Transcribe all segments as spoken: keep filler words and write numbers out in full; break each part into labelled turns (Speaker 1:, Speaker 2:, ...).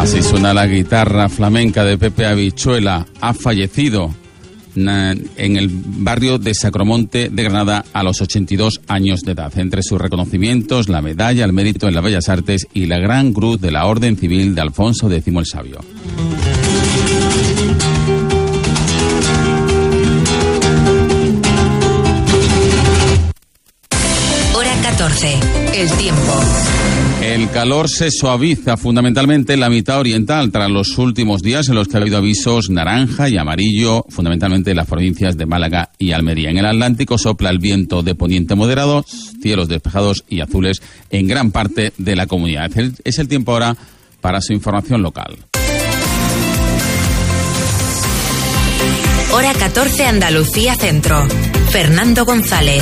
Speaker 1: Así suena la guitarra flamenca de Pepe Habichuela. Ha fallecido en el barrio de Sacromonte de Granada a los ochenta y dos años de edad. Entre sus reconocimientos, la medalla al mérito en las Bellas Artes y la Gran Cruz de la Orden Civil de Alfonso X el Sabio.
Speaker 2: Hora catorce. El tiempo.
Speaker 1: El calor se suaviza fundamentalmente en la mitad oriental tras los últimos días en los que ha habido avisos naranja y amarillo, fundamentalmente en las provincias de Málaga y Almería. En el Atlántico sopla el viento de poniente moderado, cielos despejados y azules en gran parte de la comunidad. Es el tiempo ahora para su información local.
Speaker 2: Hora catorce, Andalucía Centro. Fernando González.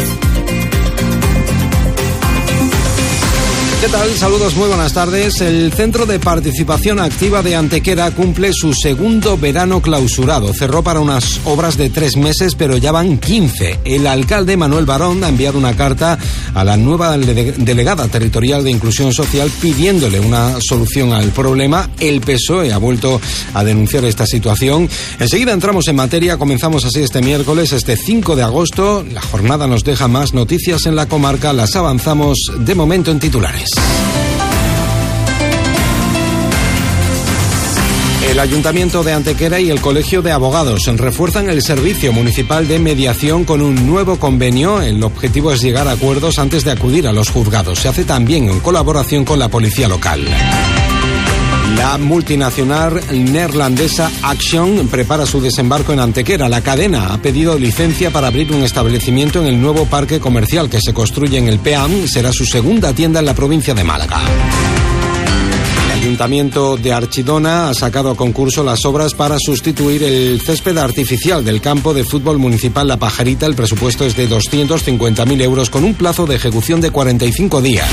Speaker 3: ¿Qué tal? Saludos, muy buenas tardes. El Centro de Participación Activa de Antequera cumple su segundo verano clausurado. Cerró para unas obras de tres meses, pero ya van quince. El alcalde Manuel Barón ha enviado una carta a la nueva delegada territorial de Inclusión Social pidiéndole una solución al problema. El P S O E ha vuelto a denunciar esta situación. Enseguida entramos en materia. Comenzamos así este miércoles, este cinco de agosto. La jornada nos deja más noticias en la comarca. Las avanzamos de momento en titulares. El Ayuntamiento de Antequera y el Colegio de Abogados refuerzan el servicio municipal de mediación con un nuevo convenio. El objetivo es llegar a acuerdos antes de acudir a los juzgados. Se hace también en colaboración con la policía local. La multinacional neerlandesa Action prepara su desembarco en Antequera. La cadena ha pedido licencia para abrir un establecimiento en el nuevo parque comercial que se construye en el P A M. Será su segunda tienda en la provincia de Málaga. El Ayuntamiento de Archidona ha sacado a concurso las obras para sustituir el césped artificial del campo de fútbol municipal La Pajarita. El presupuesto es de doscientos cincuenta mil euros con un plazo de ejecución de cuarenta y cinco días.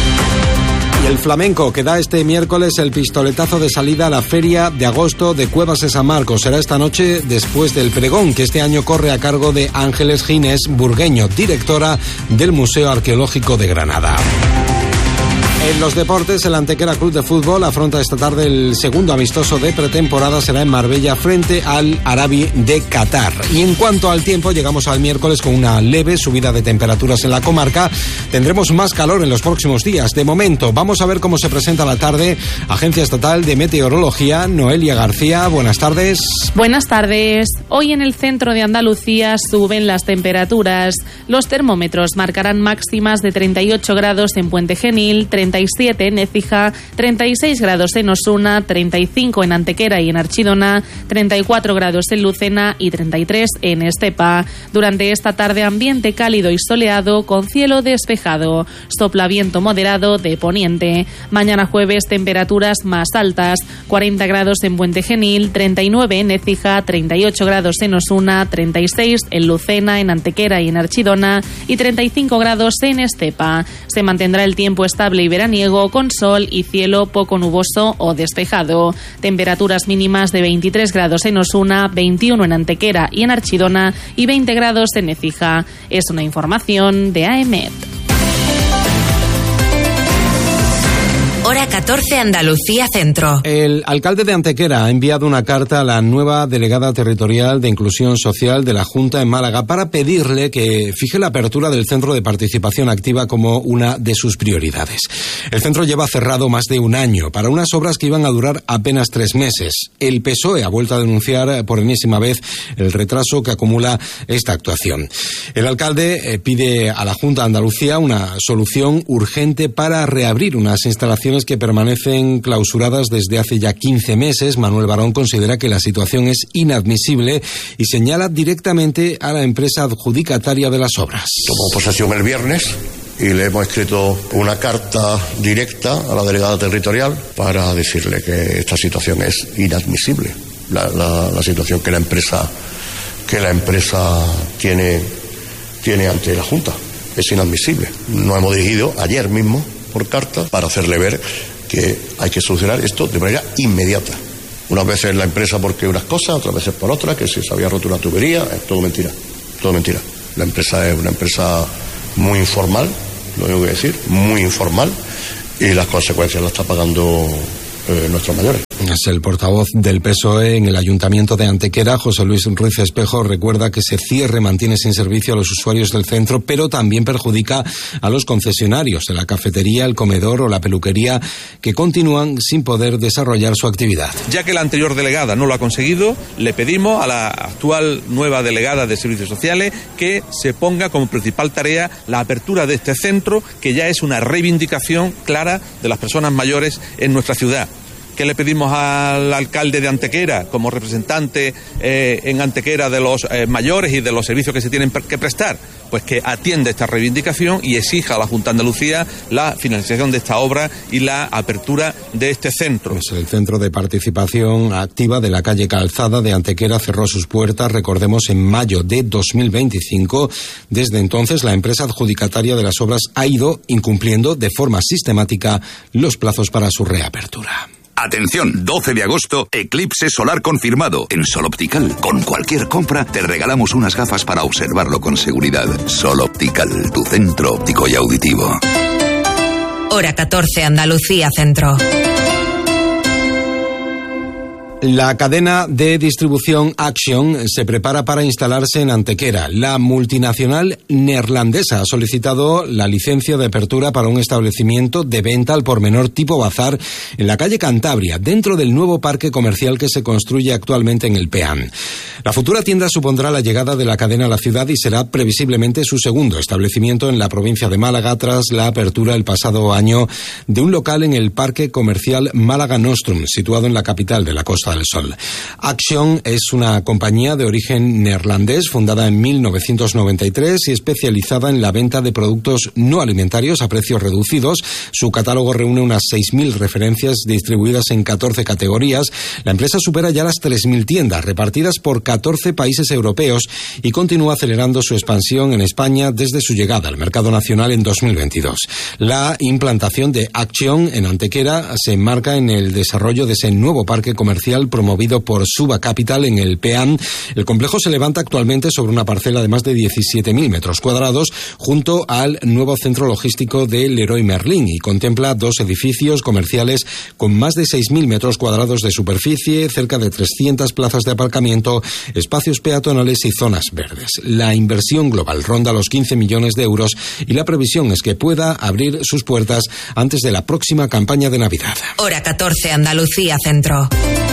Speaker 3: Y el flamenco, que da este miércoles el pistoletazo de salida a la Feria de Agosto de Cuevas de San Marcos. Será esta noche después del pregón, que este año corre a cargo de Ángeles Ginés Burgueño, directora del Museo Arqueológico de Granada. En los deportes, el Antequera Club de Fútbol afronta esta tarde el segundo amistoso de pretemporada. Será en Marbella frente al Arabi de Qatar. Y en cuanto al tiempo, llegamos al miércoles con una leve subida de temperaturas en la comarca. Tendremos más calor en los próximos días. De momento, vamos a ver cómo se presenta la tarde. Agencia Estatal de Meteorología, Noelia García, buenas tardes.
Speaker 4: Buenas tardes. Hoy en el centro de Andalucía suben las temperaturas. Los termómetros marcarán máximas de treinta y ocho grados en Puente Genil, treinta y siete en Écija, treinta y seis grados en Osuna, treinta y cinco en Antequera y en Archidona, treinta y cuatro grados en Lucena y treinta y tres en Estepa. Durante esta tarde, ambiente cálido y soleado con cielo despejado. Sopla viento moderado de poniente. Mañana jueves, temperaturas más altas, cuarenta grados en Puente Genil, treinta y nueve en Écija, treinta y ocho grados en Osuna, treinta y seis en Lucena, en Antequera y en Archidona y treinta y cinco grados en Estepa. Se mantendrá el tiempo estable y veraniego con sol y cielo poco nuboso o despejado. Temperaturas mínimas de veintitrés grados en Osuna, veintiuno en Antequera y en Archidona y veinte grados en Écija. Es una información de A E M E T.
Speaker 2: Hora catorce, Andalucía Centro.
Speaker 3: El alcalde de Antequera ha enviado una carta a la nueva delegada territorial de Inclusión Social de la Junta en Málaga para pedirle que fije la apertura del Centro de Participación Activa como una de sus prioridades. El centro lleva cerrado más de un año para unas obras que iban a durar apenas tres meses. El P S O E ha vuelto a denunciar por enésima vez el retraso que acumula esta actuación. El alcalde pide a la Junta de Andalucía una solución urgente para reabrir unas instalaciones que permanecen clausuradas desde hace ya quince meses. Manuel Barón considera que la situación es inadmisible y señala directamente a la empresa adjudicataria de las obras.
Speaker 5: Tomó posesión el viernes y le hemos escrito una carta directa a la delegada territorial para decirle que esta situación es inadmisible. La, la, la situación que la empresa que la empresa tiene, tiene ante la Junta es inadmisible. Nos hemos dirigido ayer mismo por carta para hacerle ver que hay que solucionar esto de manera inmediata. Unas veces la empresa porque unas cosas, otras veces por otras, que si se había roto una tubería, es todo mentira, todo mentira. La empresa es una empresa muy informal, lo tengo que decir, muy informal, y las consecuencias las está pagando eh, nuestros mayores.
Speaker 3: Es el portavoz del P S O E en el Ayuntamiento de Antequera, José Luis Ruiz Espejo, recuerda que ese cierre mantiene sin servicio a los usuarios del centro, pero también perjudica a los concesionarios de la cafetería, el comedor o la peluquería, que continúan sin poder desarrollar su actividad.
Speaker 6: Ya que la anterior delegada no lo ha conseguido, le pedimos a la actual nueva delegada de Servicios Sociales que se ponga como principal tarea la apertura de este centro, que ya es una reivindicación clara de las personas mayores en nuestra ciudad. ¿Qué le pedimos al alcalde de Antequera como representante eh, en Antequera de los eh, mayores y de los servicios que se tienen que prestar? Pues que atienda esta reivindicación y exija a la Junta de Andalucía la financiación de esta obra y la apertura de este centro.
Speaker 3: Pues el Centro de Participación Activa de la calle Calzada de Antequera cerró sus puertas, recordemos, en mayo de dos mil veinticinco. Desde entonces, la empresa adjudicataria de las obras ha ido incumpliendo de forma sistemática los plazos para su reapertura.
Speaker 7: Atención, doce de agosto, eclipse solar confirmado. En Sol Optical, con cualquier compra, te regalamos unas gafas para observarlo con seguridad. Sol Optical, tu centro óptico y auditivo.
Speaker 2: Hora catorce, Andalucía Centro.
Speaker 3: La cadena de distribución Action se prepara para instalarse en Antequera. La multinacional neerlandesa ha solicitado la licencia de apertura para un establecimiento de venta al por menor tipo bazar en la calle Cantabria, dentro del nuevo parque comercial que se construye actualmente en el Peán. La futura tienda supondrá la llegada de la cadena a la ciudad y será previsiblemente su segundo establecimiento en la provincia de Málaga, tras la apertura el pasado año de un local en el parque comercial Málaga Nostrum, situado en la capital de la Costa del Sol. Action es una compañía de origen neerlandés fundada en mil novecientos noventa y tres y especializada en la venta de productos no alimentarios a precios reducidos. Su catálogo reúne unas seis mil referencias distribuidas en catorce categorías. La empresa supera ya las tres mil tiendas repartidas por catorce países europeos y continúa acelerando su expansión en España desde su llegada al mercado nacional en dos mil veintidós. La implantación de Action en Antequera se enmarca en el desarrollo de ese nuevo parque comercial promovido por Suba Capital en el Peán. El complejo se levanta actualmente sobre una parcela de más de diecisiete mil metros cuadrados junto al nuevo centro logístico de Leroy Merlin y contempla dos edificios comerciales con más de seis mil metros cuadrados de superficie, cerca de trescientas plazas de aparcamiento, espacios peatonales y zonas verdes. La inversión global ronda los quince millones de euros y la previsión es que pueda abrir sus puertas antes de la próxima campaña de Navidad.
Speaker 2: Hora catorce, Andalucía Centro.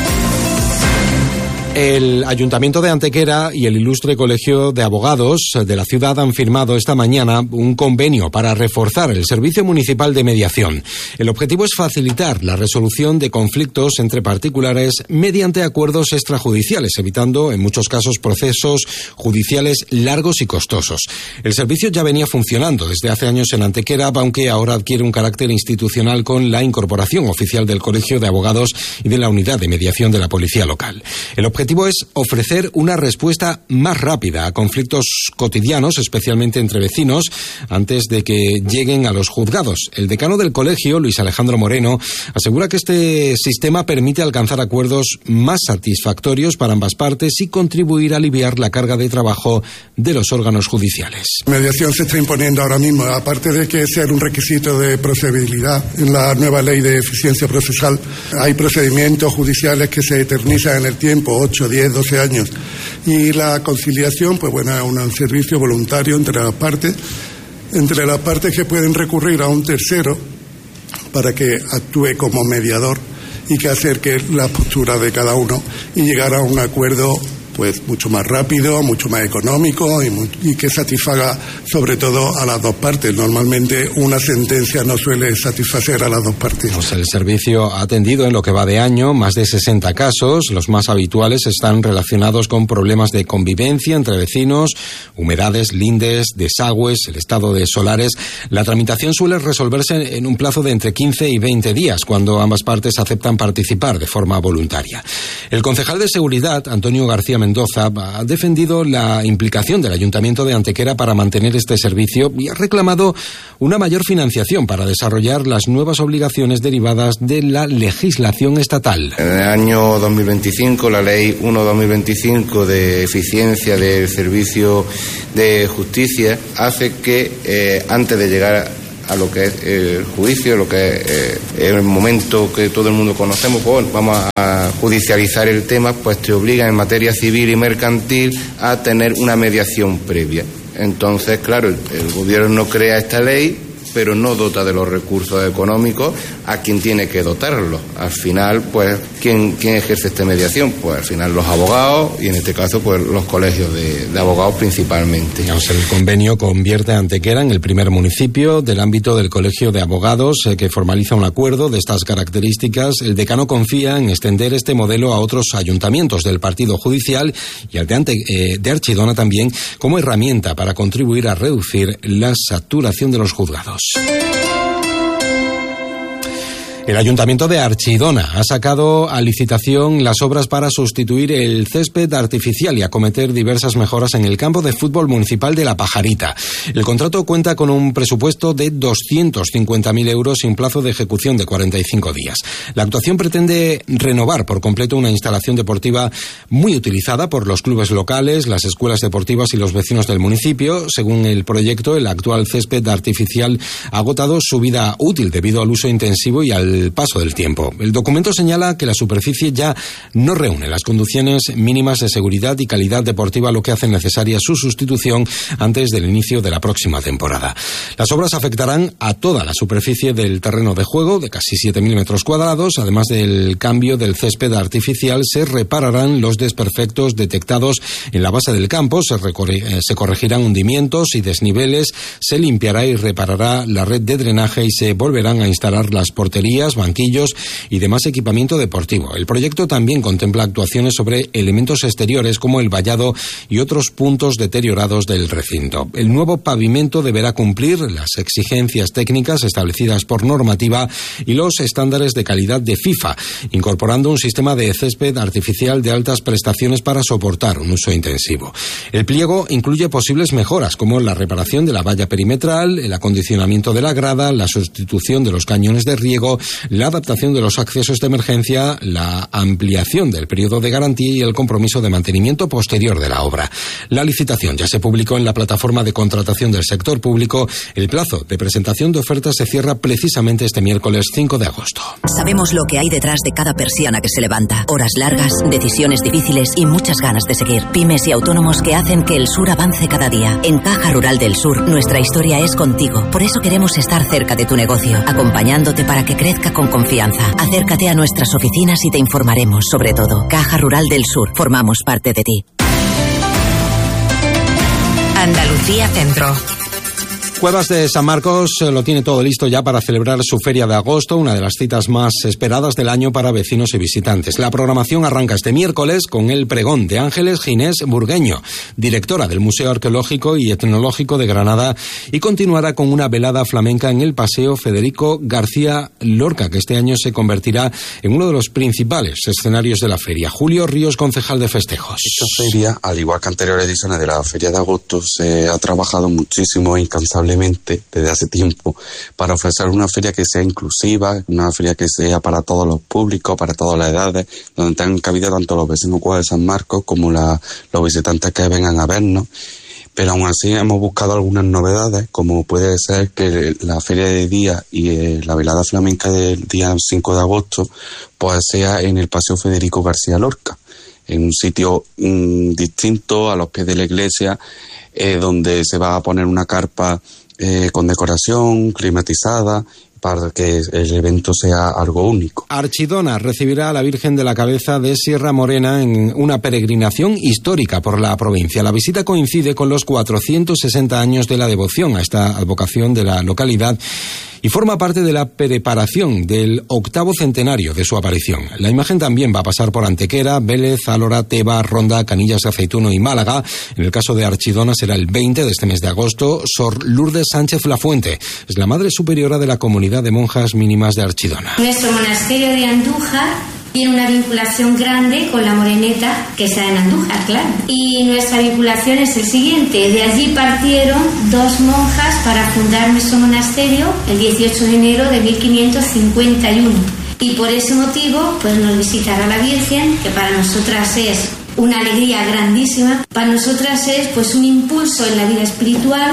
Speaker 3: El Ayuntamiento de Antequera y el Ilustre Colegio de Abogados de la ciudad han firmado esta mañana un convenio para reforzar el servicio municipal de mediación. El objetivo es facilitar la resolución de conflictos entre particulares mediante acuerdos extrajudiciales, evitando en muchos casos procesos judiciales largos y costosos. El servicio ya venía funcionando desde hace años en Antequera, aunque ahora adquiere un carácter institucional con la incorporación oficial del Colegio de Abogados y de la Unidad de Mediación de la Policía Local. El objetivo El objetivo es ofrecer una respuesta más rápida a conflictos cotidianos, especialmente entre vecinos, antes de que lleguen a los juzgados. El decano del colegio, Luis Alejandro Moreno, asegura que este sistema permite alcanzar acuerdos más satisfactorios para ambas partes y contribuir a aliviar la carga de trabajo de los órganos judiciales.
Speaker 8: La mediación se está imponiendo ahora mismo, aparte de que sea un requisito de procedibilidad en la nueva ley de eficiencia procesal. Hay procedimientos judiciales que se eternizan en el tiempo, ocho, diez, doce años. Y la conciliación, pues bueno, es un servicio voluntario entre las partes, entre las partes que pueden recurrir a un tercero para que actúe como mediador y que acerque la postura de cada uno y llegar a un acuerdo pues mucho más rápido, mucho más económico y, muy, y que satisfaga sobre todo a las dos partes. Normalmente una sentencia no suele satisfacer a las dos partes.
Speaker 3: Pues el servicio ha atendido en lo que va de año más de sesenta casos. Los más habituales están relacionados con problemas de convivencia entre vecinos, humedades, lindes, desagües, el estado de solares. La tramitación suele resolverse en un plazo de entre quince y veinte días, cuando ambas partes aceptan participar de forma voluntaria. El concejal de Seguridad, Antonio García Mendoza, ha defendido la implicación del Ayuntamiento de Antequera para mantener este servicio y ha reclamado una mayor financiación para desarrollar las nuevas obligaciones derivadas de la legislación estatal.
Speaker 9: En el año dos mil veinticinco, la Ley uno barra dos mil veinticinco de eficiencia del servicio de justicia hace que eh, antes de llegar a lo que es el juicio, lo que es eh, el momento que todo el mundo conocemos, pues vamos a judicializar el tema, pues te obliga en materia civil y mercantil a tener una mediación previa. Entonces, claro, el, el gobierno crea esta ley, pero no dota de los recursos económicos a quien tiene que dotarlos. Al final, pues, ¿quién, quién ejerce esta mediación? Pues al final los abogados y en este caso, pues los colegios de, de abogados principalmente.
Speaker 3: Digamos, el convenio convierte a Antequera en el primer municipio del ámbito del colegio de abogados eh, que formaliza un acuerdo de estas características. El decano confía en extender este modelo a otros ayuntamientos del partido judicial y al de, Ante, eh, de Archidona también como herramienta para contribuir a reducir la saturación de los juzgados. El Ayuntamiento de Archidona ha sacado a licitación las obras para sustituir el césped artificial y acometer diversas mejoras en el campo de fútbol municipal de La Pajarita. El contrato cuenta con un presupuesto de doscientos cincuenta mil euros y un plazo de ejecución de cuarenta y cinco días. La actuación pretende renovar por completo una instalación deportiva muy utilizada por los clubes locales, las escuelas deportivas y los vecinos del municipio. Según el proyecto, el actual césped artificial ha agotado su vida útil debido al uso intensivo y al el paso del tiempo. El documento señala que la superficie ya no reúne las condiciones mínimas de seguridad y calidad deportiva, lo que hace necesaria su sustitución antes del inicio de la próxima temporada. Las obras afectarán a toda la superficie del terreno de juego, de casi siete mil metros cuadrados. Además del cambio del césped artificial, se repararán los desperfectos detectados en la base del campo, se, recorre, se corregirán hundimientos y desniveles, se limpiará y reparará la red de drenaje y se volverán a instalar las porterías, banquillos y demás equipamiento deportivo. El proyecto también contempla actuaciones sobre elementos exteriores como el vallado y otros puntos deteriorados del recinto. El nuevo pavimento deberá cumplir las exigencias técnicas establecidas por normativa y los estándares de calidad de FIFA, incorporando un sistema de césped artificial de altas prestaciones para soportar un uso intensivo. El pliego incluye posibles mejoras como la reparación de la valla perimetral, el acondicionamiento de la grada, la sustitución de los cañones de riego, la adaptación de los accesos de emergencia, la ampliación del periodo de garantía y el compromiso de mantenimiento posterior de la obra. La licitación ya se publicó en la plataforma de contratación del sector público. El plazo de presentación de ofertas se cierra precisamente este miércoles cinco de agosto.
Speaker 10: Sabemos lo que hay detrás de cada persiana que se levanta. Horas largas, decisiones difíciles y muchas ganas de seguir. Pymes y autónomos que hacen que el sur avance cada día. En Caja Rural del Sur, nuestra historia es contigo. Por eso queremos estar cerca de tu negocio, acompañándote para que crezca con confianza. Acércate a nuestras oficinas y te informaremos sobre todo. Caja Rural del Sur, formamos parte de ti.
Speaker 2: Andalucía Centro.
Speaker 3: Cuevas de San Marcos lo tiene todo listo ya para celebrar su Feria de Agosto, una de las citas más esperadas del año para vecinos y visitantes. La programación arranca este miércoles con el pregón de Ángeles Ginés Burgueño, directora del Museo Arqueológico y Etnológico de Granada, y continuará con una velada flamenca en el Paseo Federico García Lorca, que este año se convertirá en uno de los principales escenarios de la feria. Julio Ríos, concejal de festejos.
Speaker 11: Esta feria, al igual que anteriores ediciones de la Feria de Agosto, se ha trabajado muchísimo e incansablemente desde hace tiempo para ofrecer una feria que sea inclusiva, una feria que sea para todos los públicos, para todas las edades, donde tengan cabida tanto los vecinos de San Marcos como la, los visitantes que vengan a vernos. Pero aún así hemos buscado algunas novedades, como puede ser que la feria de día y eh, la velada flamenca del día cinco de agosto pues sea en el Paseo Federico García Lorca, en un sitio mmm, distinto, a los pies de la iglesia, eh, donde se va a poner una carpa eh, con decoración climatizada para que el evento sea algo único.
Speaker 3: Archidona recibirá a la Virgen de la Cabeza de Sierra Morena en una peregrinación histórica por la provincia. La visita coincide con los cuatrocientos sesenta años de la devoción a esta advocación de la localidad y forma parte de la preparación del octavo centenario de su aparición. La imagen también va a pasar por Antequera, Vélez, Álora, Teba, Ronda, Canillas de Aceituno y Málaga. En el caso de Archidona será el veinte de este mes de agosto. Sor Lourdes Sánchez Lafuente es la madre superiora de la comunidad de monjas mínimas de Archidona.
Speaker 12: Nuestro monasterio de Andújar tiene una vinculación grande con la Moreneta, que está en Andújar, claro. Y nuestra vinculación es el siguiente. De allí partieron dos monjas para fundar nuestro monasterio el dieciocho de enero de mil quinientos cincuenta y uno. Y por ese motivo, pues nos visitará la Virgen, que para nosotras es una alegría grandísima. Para nosotras es pues un impulso en la vida espiritual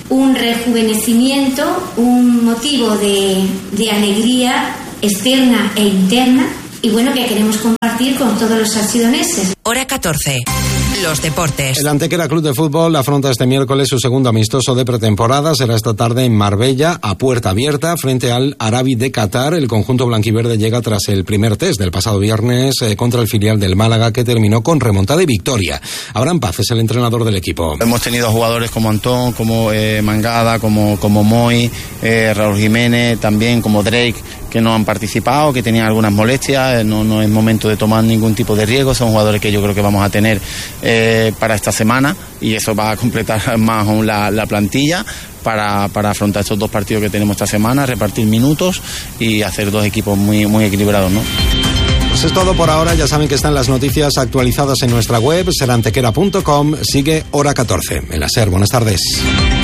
Speaker 12: un rejuvenecimiento, un motivo de, de alegría externa e interna, y bueno, que queremos compartir con todos los salsidoneses.
Speaker 2: Hora catorce. Los deportes.
Speaker 3: El Antequera Club de Fútbol afronta este miércoles su segundo amistoso de pretemporada. Será esta tarde en Marbella, a puerta abierta, frente al Arabi de Qatar. El conjunto blanquiverde llega tras el primer test del pasado viernes eh, contra el filial del Málaga, que terminó con remontada y victoria. Abraham Paz es el entrenador del equipo.
Speaker 13: Hemos tenido jugadores como Antón, como eh, Mangada, como, como Moy, eh, Raúl Jiménez, también como Drake, que no han participado, que tenían algunas molestias. No, no es momento de tomar ningún tipo de riesgo. Son jugadores que yo creo que vamos a tener eh, para esta semana, y eso va a completar más aún la, la plantilla para, para afrontar estos dos partidos que tenemos esta semana, repartir minutos y hacer dos equipos muy, muy equilibrados, ¿no?
Speaker 3: Pues es todo por ahora. Ya saben que están las noticias actualizadas en nuestra web, ser antequera punto com. Sigue Hora catorce. En la SER, buenas tardes.